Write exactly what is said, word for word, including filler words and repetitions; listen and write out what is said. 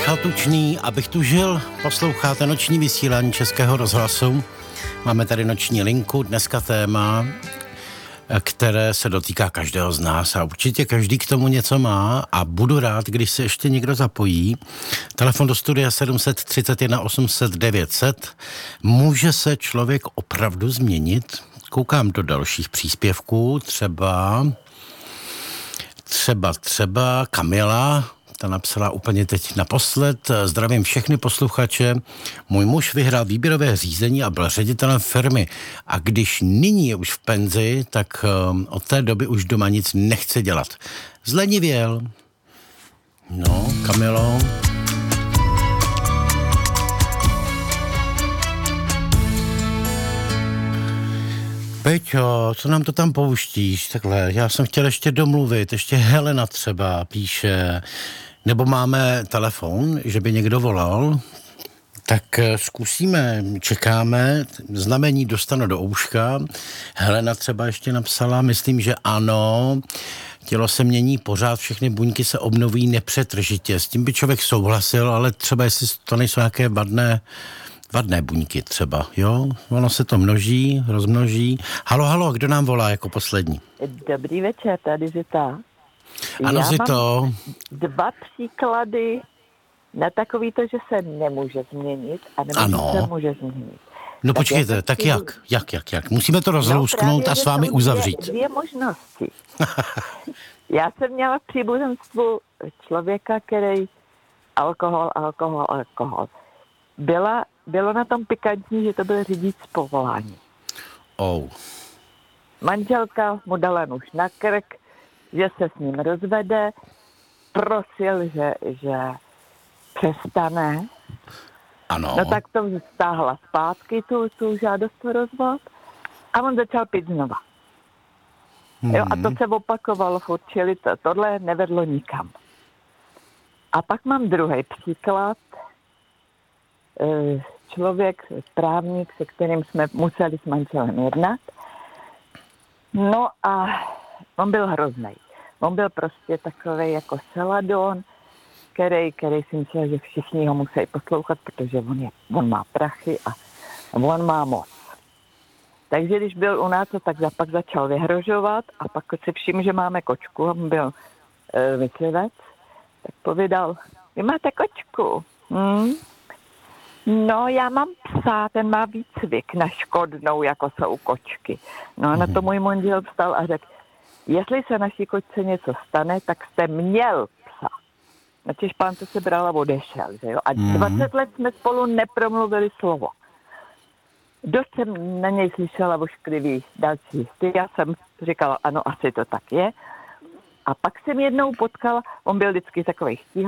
Michal Tučný, abych tu žil, posloucháte noční vysílání Českého rozhlasu. Máme tady noční linku, dneska téma, které se dotýká každého z nás a určitě každý k tomu něco má a budu rád, když se ještě někdo zapojí. Telefon do studia sedm set třicet jedna osm set devět set. Může se člověk opravdu změnit? Koukám do dalších příspěvků, třeba třeba třeba Kamila, ta napsala úplně teď naposled. Zdravím všechny posluchače. Můj muž vyhrál výběrové řízení a byl ředitelem firmy. A když nyní je už v penzi, tak od té doby už doma nic nechce dělat. Zlenivěl. No, Kamilo. Peťo, co nám to tam pouštíš? Takhle, já jsem chtěl ještě domluvit. Ještě Helena třeba píše. Nebo máme telefon, že by někdo volal, tak zkusíme, čekáme, znamení dostanu do ouška. Helena třeba ještě napsala, myslím, že ano, tělo se mění pořád, všechny buňky se obnoví nepřetržitě. S tím by člověk souhlasil, ale třeba jestli to nejsou nějaké vadné, vadné buňky třeba, jo? Ono se to množí, rozmnoží. Halo, halo, kdo nám volá jako poslední? Dobrý večer, tady Zita. Ano, Já Zito. mám dva příklady na takový to, že se nemůže změnit a nebo Ano. se může změnit. No tak počkejte, já tak chci... jak? Jak, jak, jak? Musíme to rozlousknout no, a s vámi jsou uzavřít. Dvě, dvě možnosti. Já jsem měla v příbuzenstvu člověka, který alkohol, alkohol, alkohol. Byla, bylo na tom pikantní, že to byl řidič z povolání. Oh. Manželka mu dala nůž na krk, že se s ním rozvede, prosil, že, že přestane. Ano. No tak to stáhla zpátky, tu, tu žádost o rozvod a on začal pít znova. Hmm. Jo, a to se opakovalo furt, čili to, tohle nevedlo nikam. A pak mám druhý příklad. Člověk, právník, se kterým jsme museli s manželem jednat. No a on byl hroznej. On byl prostě takovej jako Celadon, který, který si myslel, že všichni ho musí poslouchat, protože on, je, on má prachy a on má moc. Takže když byl u nás, tak pak začal vyhrožovat a pak si všiml, že máme kočku, on byl e, myslivec, tak povídal, vy máte kočku? Hmm? No, já mám psa, ten má výcvik na škodnou, jako jsou kočky. No a na to můj manžel vstal a řekl, jestli se naší kočce něco stane, tak jste měl psa. Načež pán to se bral a odešel, že jo? A dvacet let jsme spolu nepromluvili slovo. Dost jsem na něj slyšela ošklivý další sty. Já jsem říkala, ano, asi to tak je. A pak jsem jednou potkala, on byl vždycky takovej štíhlý,